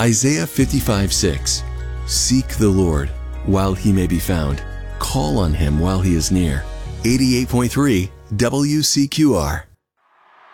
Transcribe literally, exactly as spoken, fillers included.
Isaiah fifty-five six. Seek the Lord while he may be found. Call on him while he is near. eighty-eight point three W C Q R.